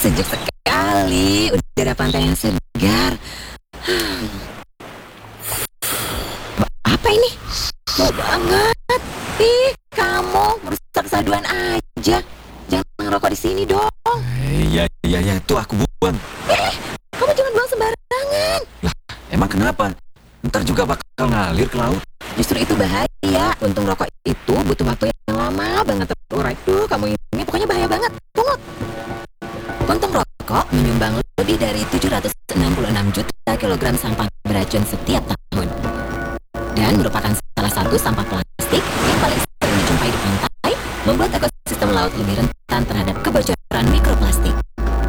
sejuk sekali. Udara pantai yang segar. Apa ini? Bau banget. Ih, kamu merusak kesaduan aja. Jangan ngerokok di sini dong. Iya, tuh aku buang. Kamu jangan buang sembarangan. Lah, emang kenapa? Ntar juga bakal ngalir ke laut. Justru itu bahaya. Untung rokok itu butuh waktu yang lama banget terurai. Tuh, kamu ini pokoknya bahaya banget. Pungut. Untung rokok menyumbang lebih dari 766 juta kilogram sampah beracun setiap tahun. Dan merupakan salah satu sampah plastik